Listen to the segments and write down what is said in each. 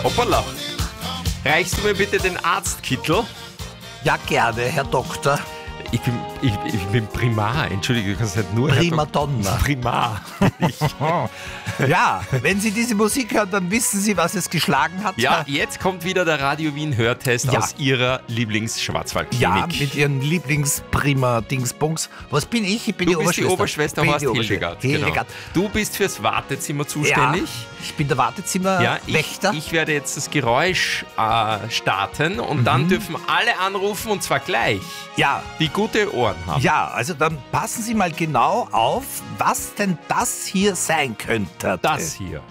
Hoppala. Reichst du mir bitte den Arztkittel? Ja, gerne, Herr Doktor. Ich bin Primar. Entschuldige, du kannst nicht nur... Primadonna. Primar. Ja, wenn Sie diese Musik hören, dann wissen Sie, was es geschlagen hat. Ja, jetzt kommt wieder der Radio Wien Hörtest aus Ihrer Lieblings-Schwarzwaldklinik. Ja, mit Ihren Lieblingsprima-Dingsbums. Was bin ich? Ich bin Du bist die Oberschwester Horst Hildegard. Hildegard. Genau. Du bist fürs Wartezimmer zuständig. Ja, ich bin der Wartezimmerwächter. Ich werde jetzt das Geräusch starten und dann dürfen alle anrufen und zwar gleich. Ja. Die gute Ohren haben. Ja, also dann passen Sie mal genau auf, was denn das hier sein könnte. Das hier.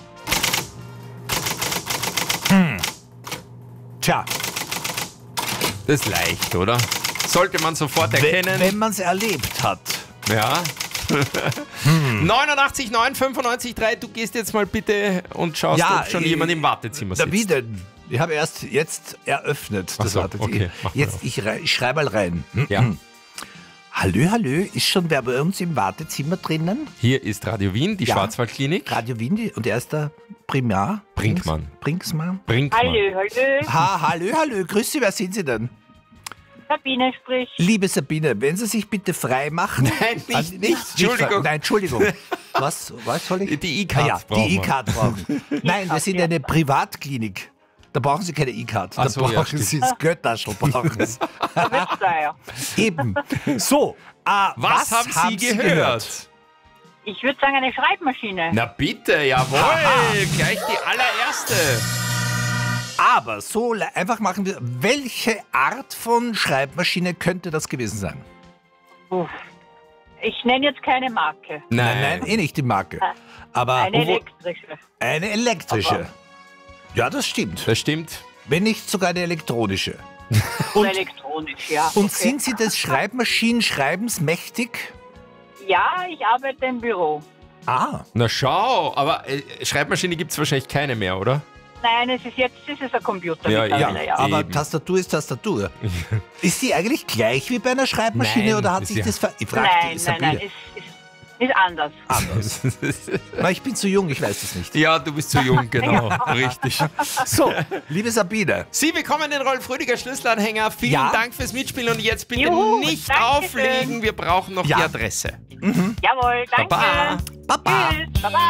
Tja, Das ist leicht, oder? Sollte man sofort erkennen. wenn man es erlebt hat. Ja. 89 9 95 3, du gehst jetzt mal bitte und schaust, ob schon jemand im Wartezimmer sitzt. Wie denn? Ich habe erst jetzt eröffnet das Wartezimmer. Okay, jetzt, ich schreibe mal rein. Ja. Hallö, ist schon wer bei uns im Wartezimmer drinnen? Hier ist Radio Wien, die Schwarzwaldklinik. Radio Wien und er ist der Primar. Brinkmann. Brinkmann. Hallo. Grüß Sie, wer sind Sie denn? Sabine spricht. Liebe Sabine, wenn Sie sich bitte frei machen. Nein, nicht. Entschuldigung. Nein, Entschuldigung. Was soll ich? Die E-Card die E-Card brauchen. Nein, wir sind eine Privatklinik. Da brauchen Sie keine E-Card. Da brauchen Sie das Geldtaschel. Eben. So, was haben Sie gehört? Ich würde sagen, eine Schreibmaschine. Na bitte, jawohl. Gleich die allererste. Aber so einfach machen wir, welche Art von Schreibmaschine könnte das gewesen sein? Ich nenne jetzt keine Marke. Nein, nicht die Marke. Aber Eine elektrische. Eine elektrische. Ja, das stimmt. Das stimmt. Wenn nicht sogar eine elektronische. Oder elektronisch, ja. Und okay. sind Sie des Schreibmaschinenschreibens mächtig? Ja, ich arbeite im Büro. Na schau, aber Schreibmaschine gibt es wahrscheinlich keine mehr, oder? Nein, ist es ein Computer. Ja, mittlerweile, ja. Aber Eben. Tastatur ist Tastatur. Ist sie eigentlich gleich wie bei einer Schreibmaschine Nein, oder hat ist sich ja- das Nein, ist anders. anders. Na, ich bin zu jung, ich weiß es nicht. Ja, du bist zu jung, genau. Richtig. So, liebe Sabine. Sie bekommen den Rolf Rüdiger Schlüsselanhänger. Vielen Ja. Dank fürs Mitspielen und jetzt bitte Juhu, nicht danke auflegen. schön. Wir brauchen noch Ja. die Adresse. Jawohl, danke. Baba. Baba. Tschüss, baba.